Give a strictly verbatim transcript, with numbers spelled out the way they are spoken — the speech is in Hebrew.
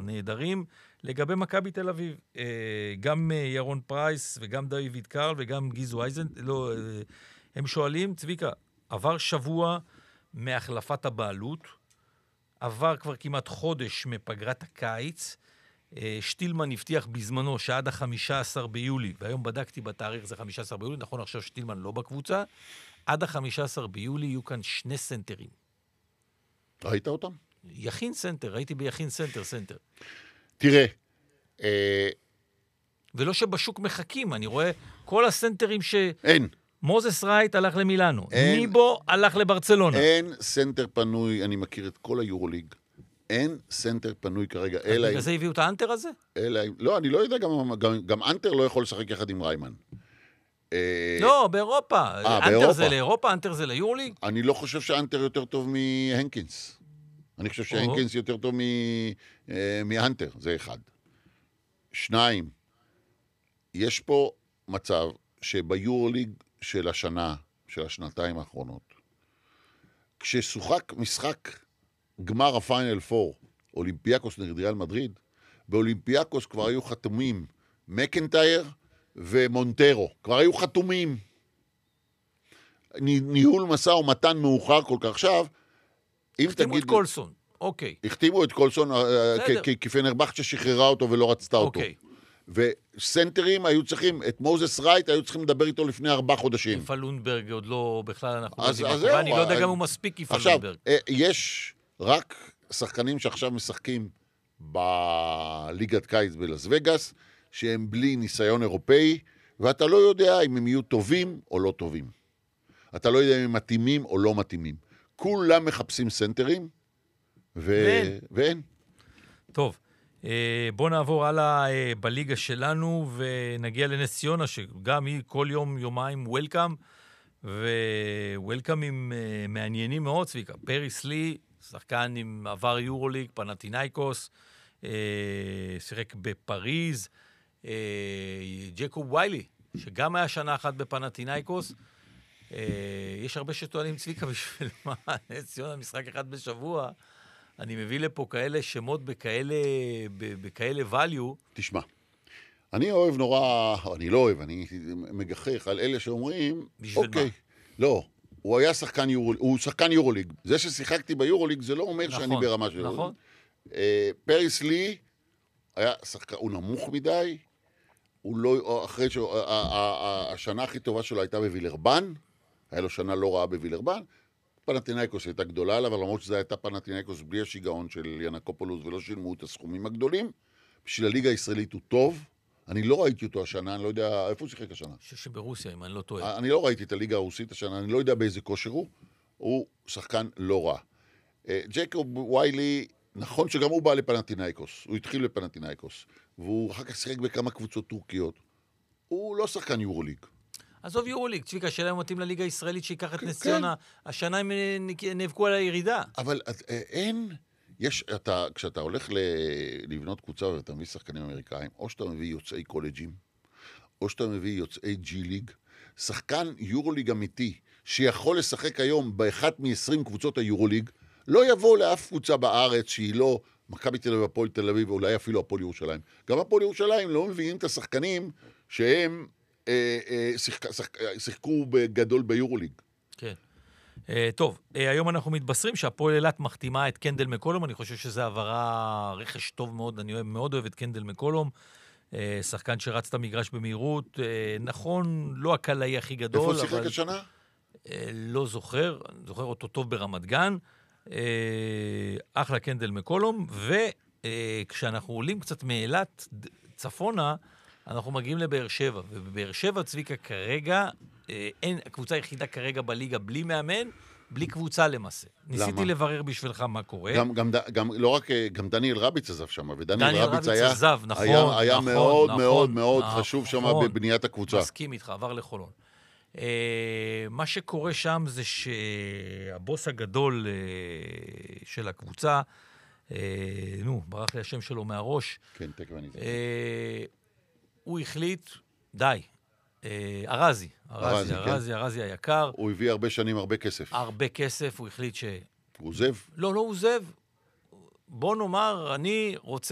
נהדרים. לגבי מכבי תל אביב, גם ירון פרייס וגם דיוויד קרל וגם גיזו אייזן, לא, הם שואלים, צביקה, עבר שבוע מהחלפת הבעלות, עבר כבר כמעט חודש מפגרת הקיץ, שטילמן הבטיח בזמנו שעד ה-חמישה עשר ביולי, והיום בדקתי בתאריך זה חמישה עשר ביולי, נכון עכשיו שטילמן לא בקבוצה, עד ה-חמישה עשר ביולי יהיו כאן שני סנטרים. ראית אותם? יכין סנטר, ראיתי ביכין סנטר, סנטר. תראה, אה... ולא שבשוק מחכים, אני רואה כל הסנטרים ש... אין. מוזס רייט הלך למילאנו, אין. ניבו הלך לברצלונה. אין סנטר פנוי, אני מכיר את כל היורוליג, אין סנטר פנוי כרגע, אלא... אז בגלל זה הביאו את האנטר הזה? אלא... לא, אני לא יודע, גם, גם, גם אנטר לא יכול לשחק יחד עם ריימן. לא, באירופה. אה, אנטר באירופה. זה לאירופה, אנטר זה ליורוליג? אני לא חושב שאנטר יותר טוב מהנקינס. אני חושב שהנקינס יותר טוב מהנטר, זה אחד. שניים, יש פה מצב שביורוליג של השנה, של השנתיים האחרונות, כששוחק משחק גמר הפיינל פור, אולימפיאקוס נגד ריאל מדריד, באולימפיאקוס כבר היו חתומים מקנטייר ומונטרו, כבר היו חתומים. ניהול מסע ומתן מאוחר כל כך עכשיו, אם החתימו תגיד... את קולסון, אוקיי. החתימו את קולסון, כי פנרבכט ששחררה אותו ולא רצתה אותו. אוקיי. וסנטרים היו צריכים, את מוזס רייט היו צריכים לדבר איתו לפני ארבע חודשים. יפה לונדברג עוד לא, בכלל אנחנו אז, יודעים, אז ואני זהו, לא יודע אז... גם הוא מספיק יפה עכשיו, לונדברג. יש רק שחקנים שעכשיו משחקים בליגת קיץ בלס וגאס, שהם בלי ניסיון אירופאי, ואתה לא יודע אם הם יהיו טובים או לא טובים. אתה לא יודע אם הם מתאימים או לא מתאימים. כולם מחפשים סנטרים, ו... ואין. ואין. טוב. בוא נעבור הלאה בליגה שלנו ונגיע לנס ציונה שגם היא כל יום יומיים וולקאם ווולקאמים מעניינים מאוד צביקה. פריס לי, שחקן עם עבר יורוליג, פנתינייקוס, שיחק בפריז, ג'קוב ויילי שגם היה שנה אחת בפנתינייקוס. יש הרבה שטוענים צביקה בשביל מה נס ציונה משחק אחד בשבוע. אני מביא לפה כאלה שמות בכאלה, בכאלה value. תשמע, אני אוהב נורא, אני לא אוהב, אני מגחך על אלה שאומרים, בשביל אוקיי, מה? לא, הוא היה שחקן יורוליג, הוא שחקן יורוליג. זה ששיחקתי ביורוליג זה לא אומר נכון, שאני ברמה של... נכון. אה, פריס לי, היה שחקן, הוא נמוך מדי, הוא לא, אחרי שהשנה הכי טובה שלו הייתה בווילרבן, היה לו שנה לא רעה בווילרבן, פנתינייקוס הייתה גדולה עליו, אבל למרות שזה הייתה פנתינייקוס בלי השיגעון של ינקופולוס ולא שילמו את הסכומים הגדולים, בשביל הליגה הישראלית הוא טוב, אני לא ראיתי אותו השנה, אני לא יודע, איפה הוא שיחק השנה? אני חושב שברוסיה, אם אני לא טועה. אני לא ראיתי את הליגה הרוסית השנה, אני לא יודע באיזה כושר הוא, הוא שחקן לא רע. ג'קוב ויילי, נכון שגם הוא בא לפנתינייקוס, הוא התחיל לפנתינייקוס, והוא אחר כך שיחק בכמה קבוצות טורקיות, הוא לא שחקן יורוליג. עזוב יורוליג, צביקה, שאלה הם מתאים לליגה הישראלית שיקח את נס ציונה, השנה הם נאבקו על הירידה. אבל אין, יש, אתה, כשאתה הולך לבנות קבוצה ואתה מביא שחקנים אמריקאים, או שאתה מביא יוצאי קולג'ים, או שאתה מביא יוצאי ג'י ליג, שחקן יורוליג אמיתי, שיכול לשחק היום באחת מ-עשרים קבוצות היורוליג, לא יבוא לאף קבוצה בארץ שהיא לא מכבי תל אביב, הפועל תל אביב, ואולי אפילו הפועל ירושלים. גם הפועל ירושלים לא מביאים את השחקנים שהם אה, אה, שיחק, שיחק, שיחקו בגדול ביורוליג. כן. אה, טוב, אה, היום אנחנו מתבשרים שהפועל אילת מחתימה את קנדל מקולום, אני חושב שזה העברה רכש טוב מאוד, אני אוהב, מאוד אוהב את קנדל מקולום, אה, שחקן שרץ את המגרש במהירות, אה, נכון, לא הקלעי הכי גדול. איפה שיחק השנה? אה, לא זוכר, אני זוכר אותו טוב ברמת גן, אה, אחלה קנדל מקולום, וכשאנחנו אה, עולים קצת מאילת צפונה, אנחנו מגיעים לבאר שבע, ובבאר שבע צביקה כרגע, אה, אין, הקבוצה היחידה כרגע בליגה בלי מאמן, בלי קבוצה למעשה. ניסיתי למה? לברר בשבילך מה קורה. גם, גם, גם, לא רק, גם דניאל רביץ עזב שם, ודניאל דניאל רביץ רביץ היה, עזב, נכון, היה, היה נכון, מאוד נכון, מאוד מאוד נכון, חשוב שם נכון. בבניית הקבוצה. מסכים איתך, עבר לחולון. אה, מה שקורה שם זה שהבוס הגדול אה, של הקבוצה, אה, נו, ברח לי השם שלו מהראש, כן, תכף אני זוכר. אה, הוא החליט, די, אה, ארזי, ארזי, ארזי, ארזי, כן. ארזי היקר, הוא הביא הרבה שנים הרבה כסף. הרבה כסף, הוא החליט ש... הוא עוזב? לא, לא עוזב. בוא נאמר, אני רוצה